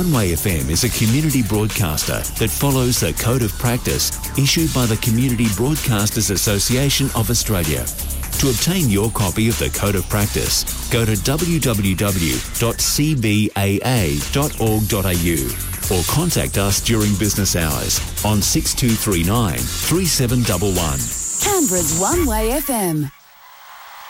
One Way FM is a community broadcaster that follows the Code of Practice issued by the Community Broadcasters Association of Australia. To obtain your copy of the Code of Practice, go to www.cbaa.org.au or contact us during business hours on 6239 3711. Canberra's One Way FM.